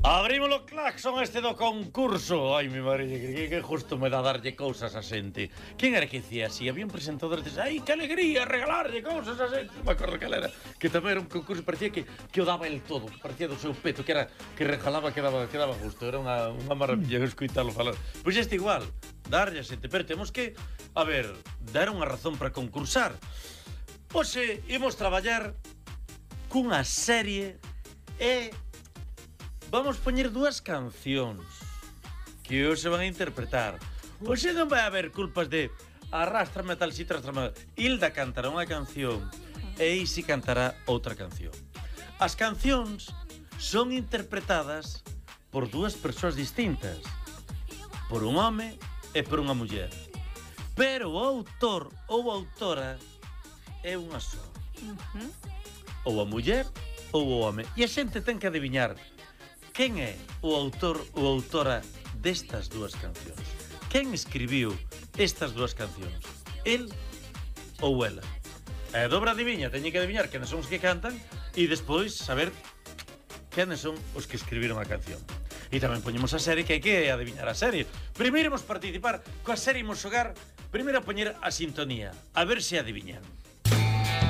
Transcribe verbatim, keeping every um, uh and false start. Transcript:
Abrimos o claxon este do concurso. Ai, mi madre, que, que justo me dá darlle cousas a xente. Quen era que dicía así? Había un presentador que dicía, ai, que alegría regalarlle cousas a xente. Non me acordo que era. Que tamén era un concurso, parecía que, que o daba el todo. Parecía do seu peto, que era que regalaba, que daba, que daba gusto. Era unha, unha maravilla escuitalo falar. Pois este igual, darlle a xente. Pero temos que, a ver, dar unha razón para concursar. Hoxe imos traballar cunha serie e vamos poñer dúas cancións que hoxe van a interpretar. Hoxe non vai haber culpas de arrástrame tal sitio, arrástrame. Hilda cantará unha canción e Isi cantará outra canción. As cancións son interpretadas por dúas persoas distintas, por un home e por unha muller. Pero o autor ou autora é unha só. Uh-huh. Ou a muller ou o home. E a xente ten que adiviñar quen é o autor ou autora destas dúas cancións. Quen escribiu estas dúas cancións? El ou ela? É dobra adiviña, teñen que adiviñar quenes son os que cantan e despois saber quenes son os que escribiron a canción. E tamén poñemos a serie, que hai que adiviñar a serie. Primeiro imos participar coa serie, imos xogar. Primeiro a poñer a sintonía, a ver se adiviñan.